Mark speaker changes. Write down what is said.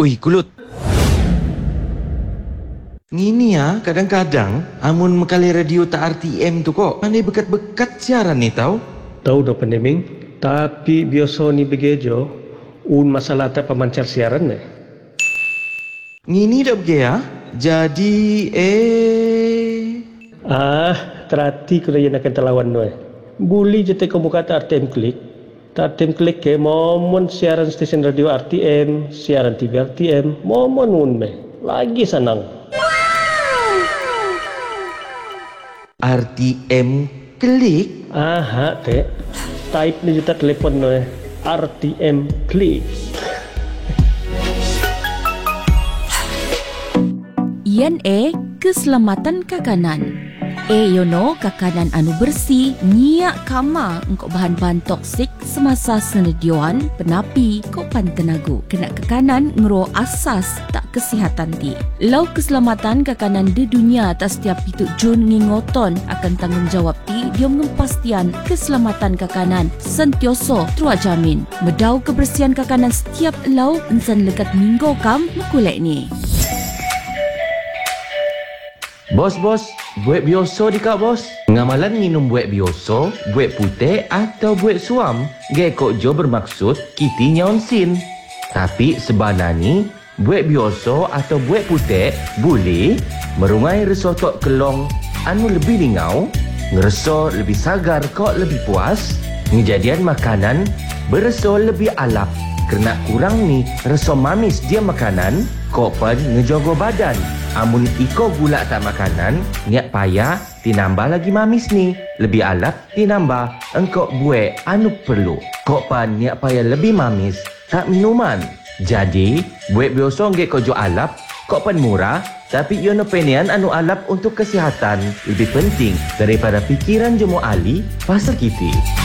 Speaker 1: Ui, Kulut. Ngini ya, kadang-kadang amun mekali radio tak RTM tu kok pandai bekat-bekat siaran ni tau.
Speaker 2: Tahu dah pandeming, tapi biasa ni begejo, masalah tak pemancar siaran ni.
Speaker 1: Ngini dah bege ya. Jadi
Speaker 2: Terhati kalau yang akan terlawan tu. Boleh je te kamu kata RTM Klik. RTM Klik ke momon siaran stesen radio RTM, siaran TV RTM, momon unme. Lagi senang.
Speaker 1: RTM Klik.
Speaker 2: Te. Type ni juta telefon no. RTM Klik.
Speaker 3: Ian keselamatan kakanan. Yono kakanan anu bersih, nyiak kama engkau bahan-bahan toksik semasa senedioan penapi kau pantenagu. Kena kakanan ngero asas tak kesihatan ti. Lau keselamatan kakanan di dunia tak setiap pituk Jun ngingoton akan tanggungjawab ti dia mengepastian keselamatan kakanan sentioso trua jamin. Medau kebersihan kakanan setiap lau ensan lekat minggu kam mekulek ni.
Speaker 1: Bos, buat bioso di kak bos. Ngamalan minum buat bioso, buat putih atau buat suam. Gekok jo bermaksud kiti nyonsin. Tapi sebenarnya buat bioso atau buat putih boleh merungai resotok kelong anu lebih lingau, ngereso lebih sagar kok lebih puas, ngejadian makanan bereso lebih alap. Kerana kurang ni reso mamis dia makanan, kok pun ngejogo badan. Amun iko gula tak makanan, niat payah tinambah lagi mamis ni. Lebih alap tinambah engkau buat anu perlu. Kok pan niat payah lebih mamis, tak minuman. Jadi, buat biasa ngek kojo alap, kok pan murah, tapi yono penian anu alap untuk kesihatan lebih penting daripada pikiran jemu ahli pasal kiti.